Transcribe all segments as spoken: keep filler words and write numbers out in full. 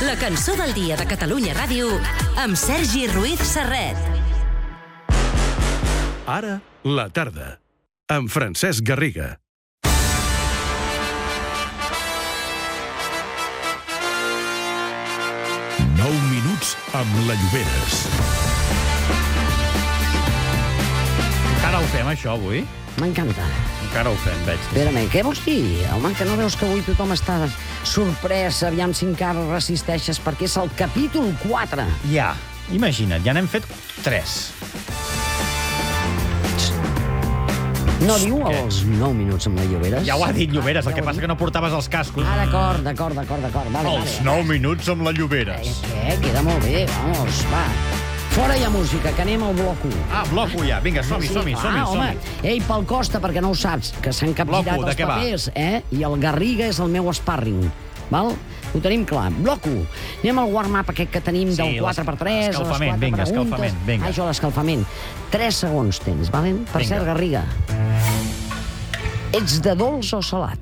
La cançó del dia de Catalunya Ràdio amb Sergi Ruiz Serret. Ara, la tarda, amb Francesc Garriga. Nou minuts amb la Lloberes. Encara ho fem, això, avui? M'encanta. Encara ho fem, veig. Espera-me, què vols dir? Home, que no veus que avui tothom està sorprès, aviam si encara resisteixes, perquè és el capítol quatre. Ja, imagina't, ja n'hem fet tres. No diu Què? els nou minuts amb la Lloberes? Ja ho ha dit Lloberes, el Ja que ho ha passa dit. que no portaves els cascos. Ah, d'acord, d'acord, d'acord, d'acord. Vale, Els vale. nou minuts amb la Eh, Lloberes. Què? Queda molt bé, vamos, va. Fora ja música, que anem al bloc u. Ah, bloc u ja. Vinga, som-hi, Sí, som-hi, clar, som-hi, home. som-hi. Ei, pel Costa, perquè no ho saps, que s'han capgirat Bloc u, de els què va? papers, eh? I el Garriga és el meu sparring, val? Ho tenim clar. Bloc u. Anem al warm-up aquest que tenim Sí, del quatre per tres, a les escalfament, quatre vinga, preguntes. escalfament, vinga. Ah, això, l'escalfament. Tres segons tens, valen? Per Vinga. cert, Garriga, ets de dolç o salat?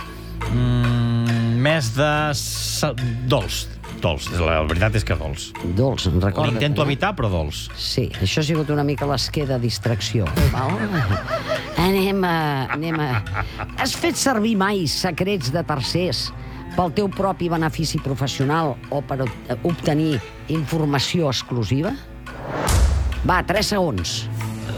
Mm, més de... sa- dolç. Dolç. La veritat és que dolç. Dolç, recorda't. L'intento eh? evitar, però dolç. Sí, això ha sigut una mica l'esquer de distracció. Val? Anem a... Anem a... Has fet servir mai secrets de tercers pel teu propi benefici professional o per ob- obtenir informació exclusiva? Va, tres segons.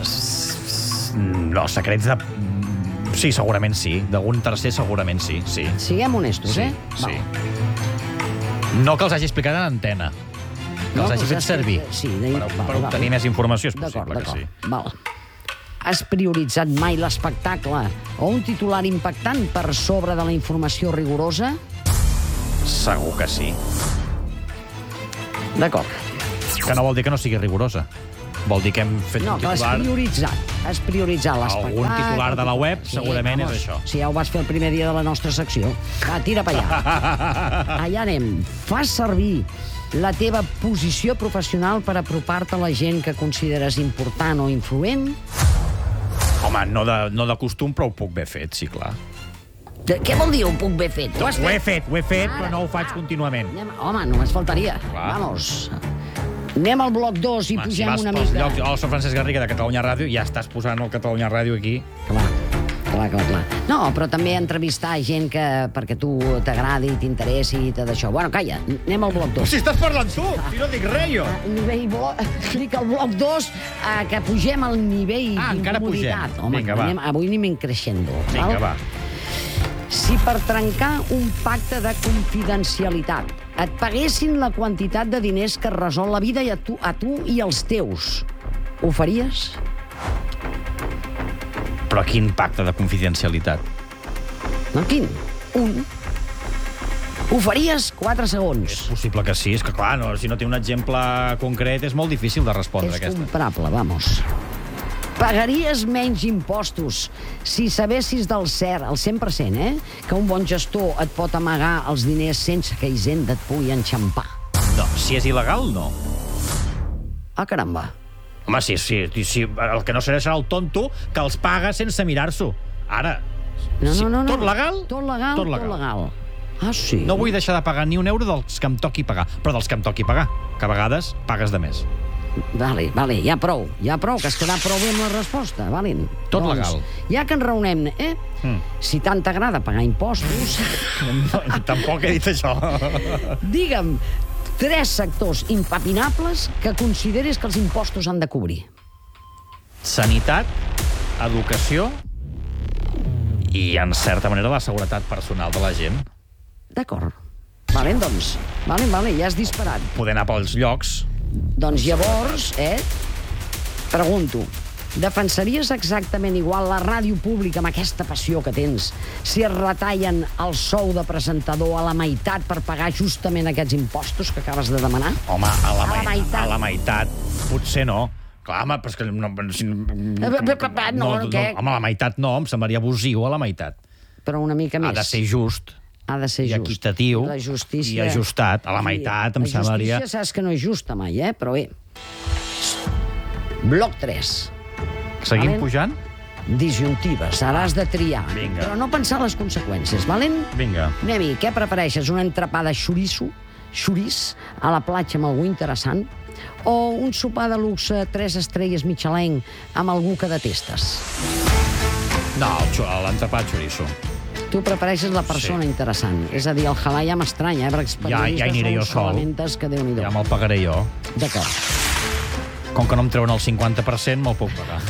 No, secrets de... Sí, segurament sí. D'algun tercer segurament sí, sí. Siguem honestos, Sí, eh? sí. No que els hagi explicat en antena. Que els hagi fet servir. Sí, Per, per obtenir més informació, és D'acord, possible que d'acord. sí. Val. Has prioritzat mai l'espectacle o un titular impactant per sobre de la informació rigorosa? Segur que sí. D'acord. Que no vol dir que no sigui rigorosa. Vol dir que hem fet No, un que l'has titular... prioritzat. Has prioritzat l'espectacle. Algun titular de la web segurament és això. Si ja ho vas fer el primer dia de la nostra secció. Va, tira per allà. Allà anem. Fas servir la teva posició professional per apropar-te a la gent que consideres important o influent? Home, no de, no de costum, però ho puc haver fet, sí, clar. De, què vol dir ho puc haver fet? Ho has Ho he fet? fet, ho he fet, Ara. però no ho faig contínuament. Anem, home, només faltaria. Clar. Vamos. Anem al bloc dos i Home, si pugem vas una pels mica. llocs... Oh, soc Francesc Garriga, de Catalunya Ràdio, i ja estàs posant el Catalunya Ràdio aquí. Clar, clar, clar, clar. No, però també entrevistar gent que perquè tu t'agradi, t'interessi i tot això. Bueno, calla, anem al bloc dos. Si estàs parlant tu, si no dic res, jo. Nivell blo... Dic el bloc dos, eh, que pugem al nivell Ah, encara d'incomoditat. pugem. Home, Vinga, va. anem, avui anem increixendo. Vinga, val? va. Si per trencar un pacte de confidencialitat et paguessin la quantitat de diners que es resol la vida i a tu, a tu i als teus, ho faries? Però quin pacte de confidencialitat? No, quin? Un. Ho faries? Quatre segons. És possible que sí, és que clar, no, si no té un exemple concret és molt difícil de respondre És aquesta. comprable, vamos. Pagaries menys impostos si sabessis del cert, al cent per cent, eh? Que un bon gestor et pot amagar els diners sense que Hisenda et pugui enxampar. No, si és il·legal, no. Ah, caramba. Home, sí, sí, sí, el que no serà serà el tonto que els paga sense mirar-s'ho. Ara, No, si- no, no, no. tot legal? Tot legal, Tot tot legal. legal. Ah, sí? No vull deixar de pagar ni un euro dels que em toqui pagar, però dels que em toqui pagar, que a vegades pagues de més. Vale, vale, ja prou, ja prou, que has quedat prou bé amb la resposta, valent. Tot doncs, legal. Ja que ens raonem, eh? Mm. Si tant t'agrada pagar impostos, No, tampoc he dit això. digue'm tres sectors impapinables que consideres que els impostos han de cobrir. Sanitat, educació i, en certa manera, la seguretat personal de la gent. D'acord. Valent, doncs. Valent, valent, ja has disparat. Poder anar pels llocs. Doncs llavors, eh, pregunto, defensaries exactament igual la ràdio pública amb aquesta passió que tens si es retallen el sou de presentador a la meitat per pagar justament aquests impostos que acabes de demanar? Home, a la, A la mei- meitat. A la meitat, potser no. Clar, home, però és que... No, si, eh, no, no, què? home, a la meitat no, em semblaria abusiu a la meitat. Però una mica més. Ha de ser just. Ha de ser i just. equitatiu La justícia... i ajustat. A la meitat, em semblaria... La justícia saps que no és justa mai, eh? Però bé. Bloc tres. Seguim Valent? pujant? Disjuntives. Ara has de triar. Vinga. Però no pensar les conseqüències, valent? Vinga. Anem-hi. Què prefereixes? Un entrepà de xoriço xoriç a la platja amb algú interessant, o un sopar de luxe tres estrelles Michelin amb algú que detestes? No, l'entrepat xoriço. Tu prefereixes la persona sí. interessant. És a dir, el halal ja m'estranya, eh? Perquè els periodistes ja, ja aniré jo sol. Que Déu-n'hi-do. Ja me'l pagaré jo. D'acord. Com que no em treuen el cinquanta per cent, me'l puc pagar.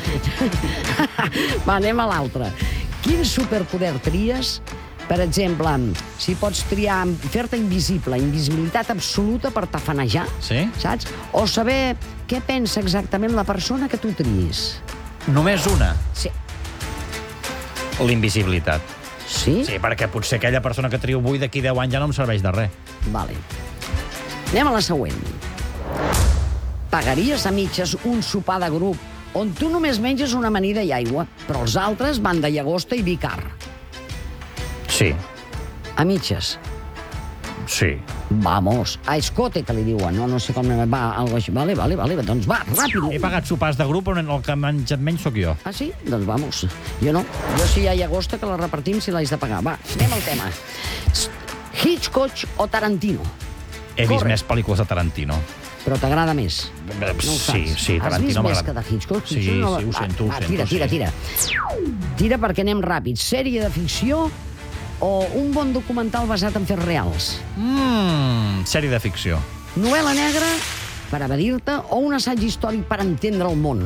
Va, anem a l'altre. Quin superpoder tries? Per exemple, si pots triar fer-te invisible, invisibilitat absoluta per tafanejar, sí? Saps? O saber què pensa exactament la persona que tu triïs. Només una? Sí. L'invisibilitat. Sí? Sí, perquè potser aquella persona que trio avui d'aquí deu anys ja no em serveix de res. Vale. Anem a la següent. Pagaries a mitges un sopar de grup on tu només menges una amanida i aigua, però els altres van de llagosta i vi car? Sí. A mitges? Sí. Vamos, a escote, que li diuen. No, no sé com... Va, algo així. Vale, vale, vale. Doncs va, ràpid. He pagat sopars de grup on el que ha menjat menys sóc jo. Ah, sí? Doncs vamos. Jo no. Jo si hi ha llagosta, que la repartim si l'haig de pagar. Va, anem al tema. Hitchcock o Tarantino? He vist Corre. més pel·lícules de Tarantino. Però t'agrada més? No sí, sí, Tarantino Has vist m'agrada. més que de Hitchcock? Sí, sí, no... sí, ho sento, ho va, sento. Tira, tira, tira. Tira perquè anem ràpid. Sèrie de ficció o un bon documental basat en fets reals? Mmm, sèrie de ficció. Novel·la negra per evadir-te o un assaig històric per entendre el món?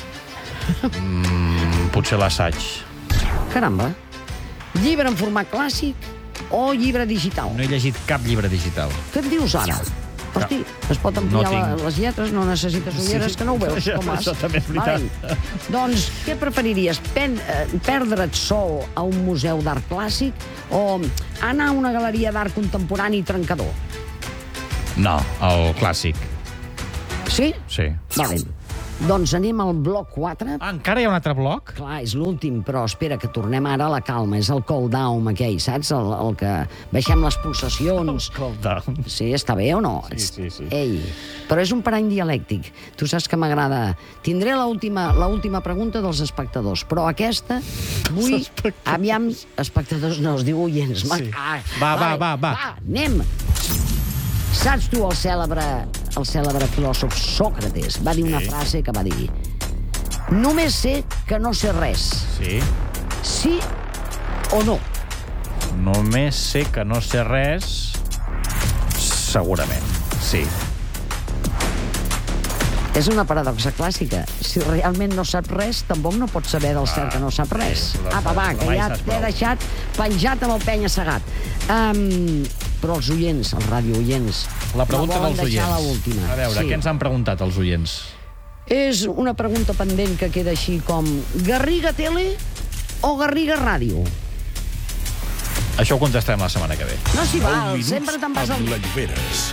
Mm, potser l'assaig. Caramba. Llibre en format clàssic o llibre digital? No he llegit cap llibre digital. Què et dius ara? Hosti, es pot ampliar no la, les lletres, no necessites ulleres, sí, que no ho veus, com vas. Això també és veritat. Vale. Doncs, què preferiries? Pen, eh, perdre't sol a un museu d'art clàssic o anar a una galeria d'art contemporani trencador? No, el clàssic. Sí? Sí. Vale. Doncs anem al bloc quatre. Ah, encara hi ha un altre bloc? Clar, és l'últim, però espera, que tornem ara a la calma. És el cool down aquell, saps? El, el que baixem les pulsacions. El cool down. Sí, està bé o no? Sí, sí, sí. Ei, però és un parany dialèctic. Tu saps que m'agrada... Tindré l'última l'última pregunta dels espectadors, però aquesta vull... Aviam, espectadors no, es diu oients. Sí. Ah, va, va, va, va. Va, anem. Saps tu el cèlebre, el cèlebre filòsof Sòcrates? Va dir una sí. frase que va dir: només sé que no sé res. Sí. Sí o no? Només sé que no sé res... Segurament, sí. És una paradoxa clàssica. Si realment no saps res, tampoc no pots saber del cert que no sap res. Sí, Apa, va, que ja t'he deixat penjat amb el penya-segat. Um, però els oients, els radiooients, la pregunta la dels oients. A veure, sí. Què ens han preguntat els oients? És una pregunta pendent que queda així com: Garriga Tele o Garriga Ràdio? Això ho contestarem la setmana que ve. No s'hi val, sempre te'n vas al... amb la Lloberes.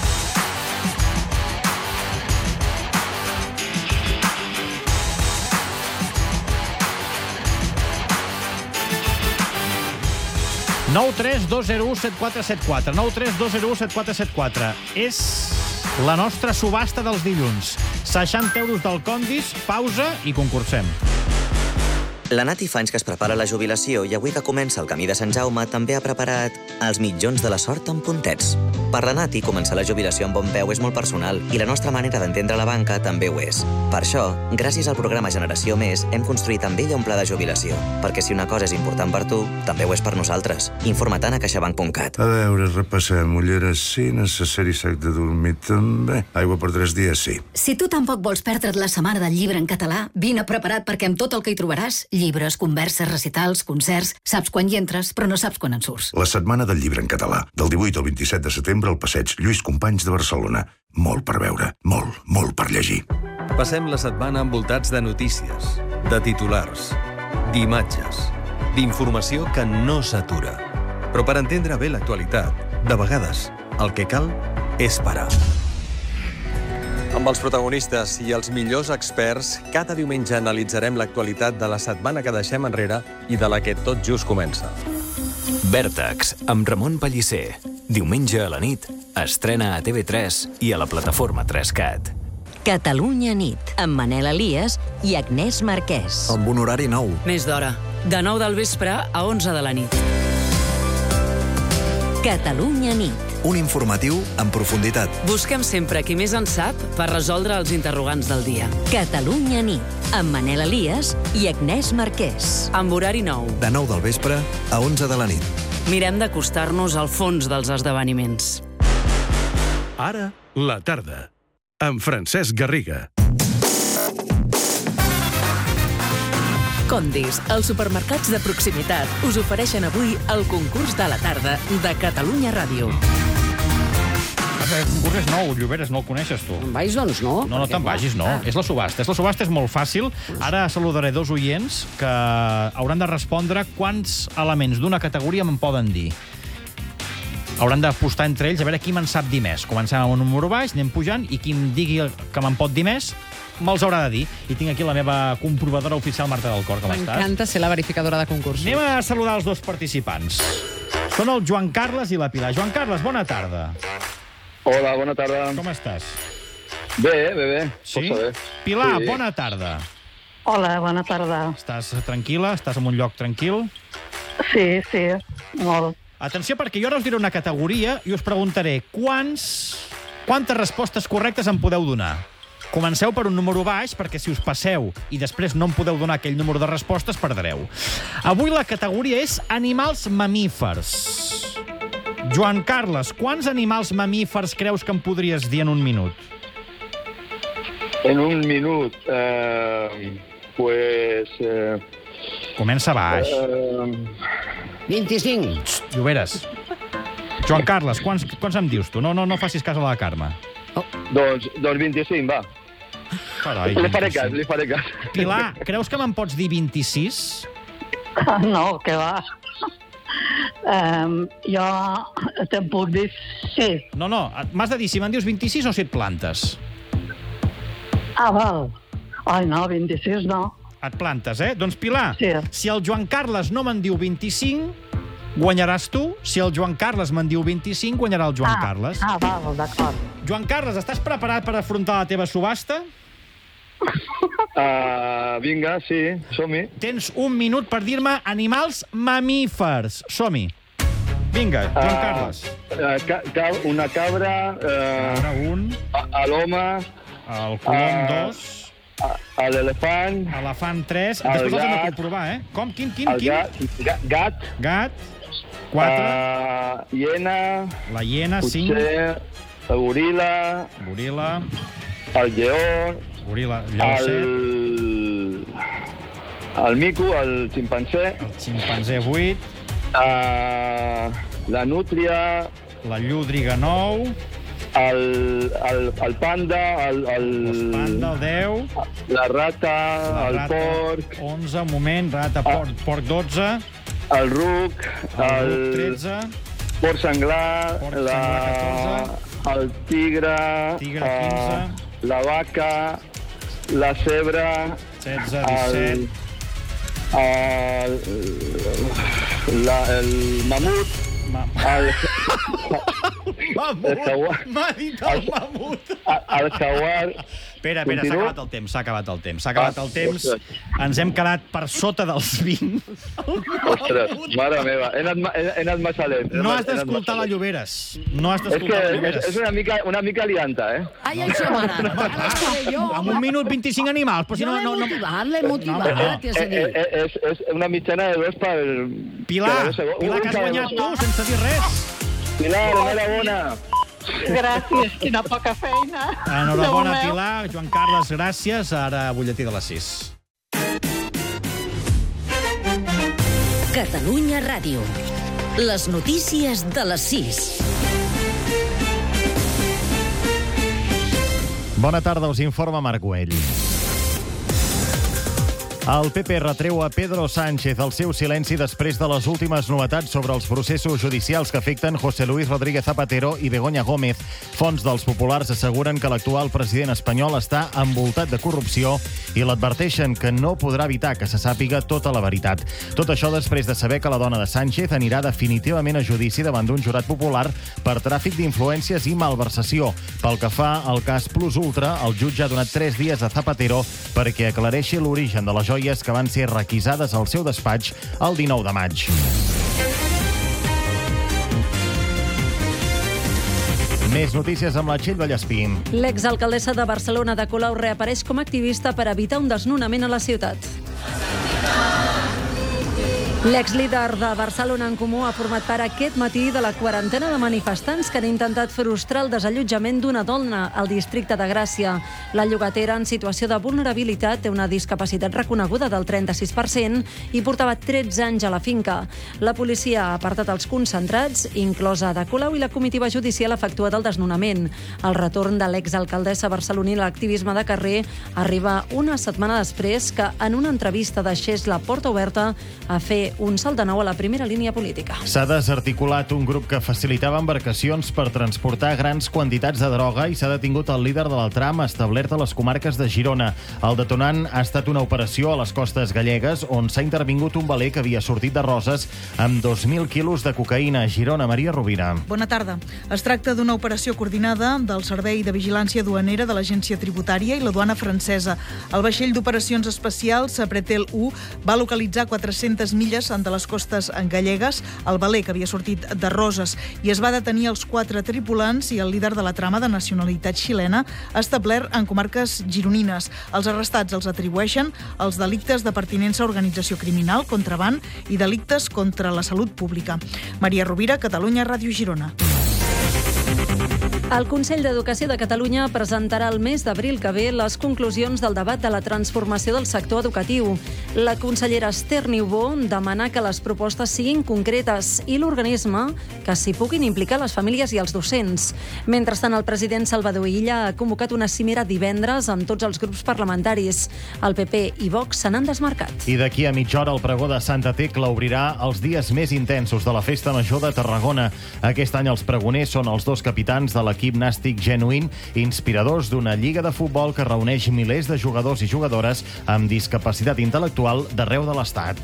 nou tres dos zero u set quatre set quatre. nou tres dos zero u set quatre set quatre. És la nostra subhasta dels dilluns. seixanta euros del Condis, pausa i concursem. La Nati fa anys que es prepara la jubilació i avui que comença el camí de Sant Jaume també ha preparat els mitjons de la sort amb puntets. Per la Nati, començar la jubilació amb bon peu és molt personal i la nostra manera d'entendre la banca també ho és. Per això, gràcies al programa Generació Més, hem construït amb ella un pla de jubilació, perquè si una cosa és important per tu, també ho és per nosaltres. Informa't a caixabank punt cat. A veure, repassem. Ulleres sí, necessari sac de dormir també. Aigua per tres dies sí. Si tu tampoc vols perdre't la setmana del llibre en català, vine preparat perquè amb tot el que hi trobaràs, llibres, converses, recitals, concerts, saps quan hi entres, però no saps quan en surts. La setmana del llibre en català, del divuit al vint-i-set de setembre al passeig Lluís Companys de Barcelona. Molt per veure, molt, molt per llegir. Passem la setmana envoltats de notícies, de titulars, d'imatges, d'informació que no s'atura. Però per entendre bé l'actualitat, de vegades, el que cal és parar. Amb els protagonistes i els millors experts, cada diumenge analitzarem l'actualitat de la setmana que deixem enrere i de la que tot just comença. Vèrtex, amb Ramon Pellicer. Diumenge a la nit, estrena a T V tres i a la plataforma tres cat. Catalunya nit, amb Manel Elias i Agnès Marquès. Amb un horari nou. Més d'hora, de nou del vespre a onze de la nit. Catalunya nit, un informatiu en profunditat. Busquem sempre qui més en sap per resoldre els interrogants del dia. Catalunya nit, amb Manel Elias i Agnès Marquès. Amb horari nou. De nou del vespre a onze de la nit. Mirem d'acostar-nos al fons dels esdeveniments. Ara, la tarda, amb Francesc Garriga. Condis, els supermercats de proximitat, us ofereixen avui el concurs de la tarda de Catalunya Ràdio. El concurs és nou, Lloberes, no el coneixes, tu. Te'n vagis, doncs, no? No, no te'n vagis, no. És la subhasta. És la subhasta és molt fàcil. Ara saludaré dos oients que hauran de respondre quants elements d'una categoria me'n poden dir. Hauran d'apostar entre ells a veure qui me'n sap dir més. Comencem amb un número baix, anem pujant, i qui em digui que me'n pot dir més, me'ls haurà de dir. I tinc aquí la meva comprovadora oficial, Marta del Cor. Com estàs? M'encanta ser la verificadora de concursos. Anem a saludar els dos participants. Són el Joan Carles i la Pilar. Joan Carles, bona tarda. Hola, bona tarda. Com estàs? Bé, bé, bé. Sí? Bé. Pilar, sí. Bona tarda. Hola, bona tarda. Estàs tranquil·la? Estàs en un lloc tranquil? Sí, sí, molt. Atenció, perquè jo ara us diré una categoria i us preguntaré quants, quantes respostes correctes em podeu donar. Comenceu per un número baix, perquè si us passeu i després no em podeu donar aquell número de respostes, perdreu. Avui la categoria és animals mamífers. Joan Carles, quants animals mamífers creus que em podries dir en un minut? En un minut, eh, pues... Eh, Comença baix. Eh, vint-i-cinc. Lloberes. Joan Carles, quants, quants em dius tu? No, no, no facis cas a la Carme. Oh. Doncs, doncs vint-i-cinc, va. Carai, li faré cas, li faré cas. Pilar, creus que me'n pots dir vint-i-sis? No, que va. Um, jo te'n puc dir sí. No, no, m'has de dir si me'n dius vint-i-sis o si et plantes. Ah, val. Ai, no, vint-i-sis no. Et plantes, eh? Doncs, Pilar, sí. Si el Joan Carles no me'n diu vint-i-cinc, guanyaràs tu. Si el Joan Carles me'n diu vint-i-cinc, guanyarà el Joan ah, Carles. Ah, val, d'acord. Joan Carles, estàs preparat per afrontar la teva subhasta? Uh, vinga, sí, som-hi. Tens un minut per dir-me animals mamífers. Som-hi. Vinga, Joan Carles. Uh, ca ca una cabra... Uh, cabra, un. A, a l'home... El colom, uh, dos. A l'elefant... Elefant, tres. Després els hem de comprovar, eh? Com? Quin, quin, el quin? Gat. Gat. Gat. Quatre. Uh, hiena. La hiena, cinc. El goril·la. Goril·la. El lleó. Goril·la, lleó, el... El mico, el ximpanzé. El ximpanzé, vuit. Uh, la nútria. La llúdriga, nou. El, el, el panda, el, el... El panda, el deu. La rata, la el rata, porc. onze, un moment, rata, porc, porc, dotze. El ruc. El, el ruc, tretze. Porc senglar. Porc la, senglar, catorze. El tigre. Tigre, quinze. Uh, la vaca. La cebra. setze, disset. El, el, la, el mamut. Ma... El... Mamut! M'ha dit el mamut! El jaguar... Espera, espera, s'ha acabat el temps, s'ha acabat el temps. S'ha acabat el temps. Ens hem quedat per sota dels vint. Ostres, mare meva, he anat, he, he anat massa lent. No has d'escoltar la Lloberes. No has d'escoltar la Lloberes. És, és una mica, una mica lianta, eh? Ai, això, mare. Amb un minut, vint-i-cinc animals. Però si jo no, l'he no, motivat, l'he motivat. No, no. T'has de dir. És, és, és una mitjana de dos per... Pilar, Pilar, que has guanyat tu, sense dir res. Pilar, enhorabona. Gràcies, quina poca feina. Enhorabona, Pilar. Joan Carles, gràcies. Ara, butlletí de les sis. Catalunya Ràdio. Les notícies de les sis. Bona tarda, us informa Marc Güell. El P P retreu a Pedro Sánchez el seu silenci després de les últimes novetats sobre els processos judicials que afecten José Luis Rodríguez Zapatero i Begoña Gómez. Fonts dels populars asseguren que l'actual president espanyol està envoltat de corrupció i l'adverteixen que no podrà evitar que se sàpiga tota la veritat. Tot això després de saber que la dona de Sánchez anirà definitivament a judici davant d'un jurat popular per tràfic d'influències i malversació. Pel que fa al cas Plus Ultra, el jutge ha donat tres dies a Zapatero perquè aclareixi l'origen de les joies que van ser requisades al seu despatx el dinou de maig. Més notícies amb la Txell Vallespí. L'exalcaldessa de Barcelona de Colau reapareix com a activista per evitar un desnonament a la ciutat. L'exlíder de Barcelona en Comú ha format part aquest matí de la quarantena de manifestants que han intentat frustrar el desallotjament d'una dona al districte de Gràcia. La llogatera, en situació de vulnerabilitat, té una discapacitat reconeguda del trenta-sis per cent i portava tretze anys a la finca. La policia ha apartat els concentrats, inclosa de Colau, i la comitiva judicial ha efectuat el desnonament. El retorn de l'exalcaldessa barcelonina a l'activisme de carrer arriba una setmana després que, en una entrevista, deixés la porta oberta a fer un salt de nou a la primera línia política. S'ha desarticulat un grup que facilitava embarcacions per transportar grans quantitats de droga i s'ha detingut el líder de la trama establert a les comarques de Girona. El detonant ha estat una operació a les costes gallegues on s'ha intervingut un veler que havia sortit de Roses amb dos mil quilos de cocaïna a Girona. Maria Rovira. Bona tarda. Es tracta d'una operació coordinada del Servei de Vigilància Duanera de l'Agència Tributària i la duana francesa. El vaixell d'operacions especials, Pretel u, va localitzar quatre-centes milles de les costes gallegues el veler que havia sortit de Roses i es va detenir els quatre tripulants i el líder de la trama de nacionalitat xilena establert en comarques gironines. Els arrestats els atribueixen els delictes de pertinença a organització criminal, contraban i delictes contra la salut pública. Maria Rovira, Catalunya Ràdio Girona. El Consell d'Educació de Catalunya presentarà el mes d'abril que ve les conclusions del debat de la transformació del sector educatiu. La consellera Esther Niubó demana que les propostes siguin concretes i l'organisme que s'hi puguin implicar les famílies i els docents. Mentrestant, el president Salvador Illa ha convocat una cimera divendres amb tots els grups parlamentaris. El P P i Vox se n'han desmarcat. I d'aquí a mitja hora el pregó de Santa Tecla obrirà els dies més intensos de la Festa Major de Tarragona. Aquest any els pregoners són els dos capitans de l'equip Nàstic Genuïn, inspiradors d'una lliga de futbol que reuneix milers de jugadors i jugadores amb discapacitat intel·lectual d'arreu de l'Estat.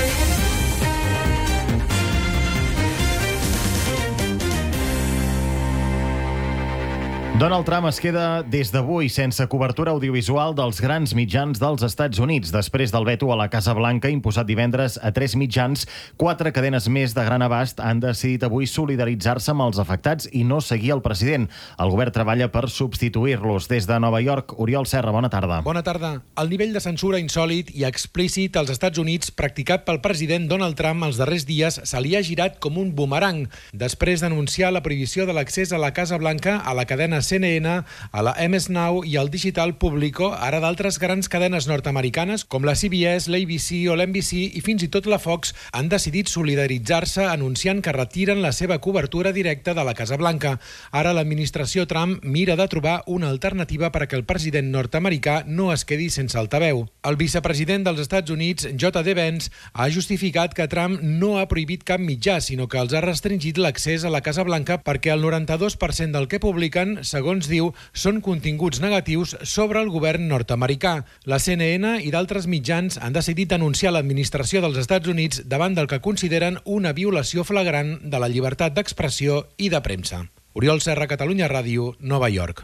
Donald Trump es queda des d'avui sense cobertura audiovisual dels grans mitjans dels Estats Units. Després del veto a la Casa Blanca imposat divendres a tres mitjans, quatre cadenes més de gran abast han decidit avui solidaritzar-se amb els afectats i no seguir el president. El govern treballa per substituir-los. Des de Nova York, Oriol Serra, bona tarda. Bona tarda. El nivell de censura insòlit i explícit als Estats Units practicat pel president Donald Trump els darrers dies se li ha girat com un bumerang. Després d'anunciar la prohibició de l'accés a la Casa Blanca, a la cadena C N N, a la M S Now i al digital Público, ara d'altres grans cadenes nord-americanes com la C B S, l'A B C o l'N B C i fins i tot la Fox han decidit solidaritzar-se anunciant que retiren la seva cobertura directa de la Casa Blanca. Ara l'administració Trump mira de trobar una alternativa perquè el president nord-americà no es quedi sense altaveu. El vicepresident dels Estats Units, J D Vance, ha justificat que Trump no ha prohibit cap mitjà, sinó que els ha restringit l'accés a la Casa Blanca perquè el noranta-dos per cent del que publiquen, segons diu, són continguts negatius sobre el govern nord-americà. La C N N i d'altres mitjans han decidit anunciar l'administració dels Estats Units davant del que consideren una violació flagrant de la llibertat d'expressió i de premsa. Oriol Serra, Catalunya Ràdio, Nova York.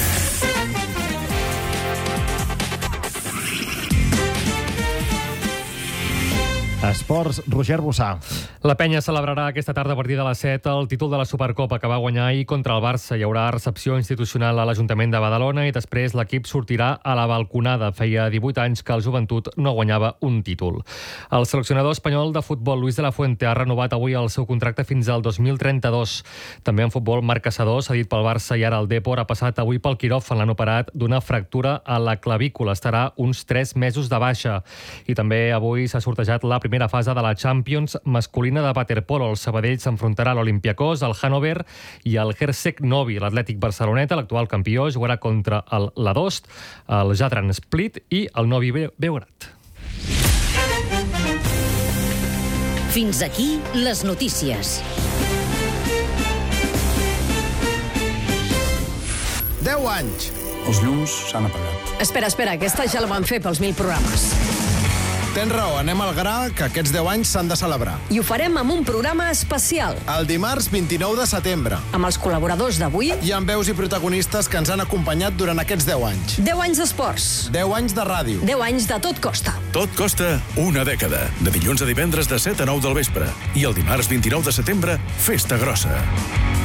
Esports, Roger Bossà. La penya celebrarà aquesta tarda a partir de les set el títol de la Supercopa que va guanyar ahir contra el Barça. Hi haurà recepció institucional a l'Ajuntament de Badalona i després l'equip sortirà a la balconada. Feia divuit anys que el Joventut no guanyava un títol. El seleccionador espanyol de futbol, Luis de la Fuente, ha renovat avui el seu contracte fins al dos mil trenta-dos. També en futbol, Marc Caçador, cedit pel Barça i ara el Depor, ha passat avui pel quiròfan. L'han operat d'una fractura a la clavícula. Estarà uns tres mesos de baixa. I també avui s'ha sortejat la primera fase de la Champions masculina de waterpolo. El Sabadell s'enfrontarà a l'Olympiacos, al Hannover i al Hersek Novi. L'Atlètic Barceloneta, l'actual campió, jugarà contra el Ladost, el Jadran Split i el Novi Beograd. Fins aquí les notícies. deu anys. Els llums s'han apagat. Espera, espera, aquesta ja la van fer pels mil programes. Tens raó, anem al gra, que aquests deu anys s'han de celebrar. I ho farem amb un programa especial. El dimarts vint-i-nou de setembre. Amb els col·laboradors d'avui. I amb veus i protagonistes que ens han acompanyat durant aquests deu anys. deu anys d'esports. deu anys de ràdio. deu anys de Tot Costa. Tot costa una dècada. De dilluns a divendres de set a nou del vespre. I el dimarts vint-i-nou de setembre, Festa Grossa.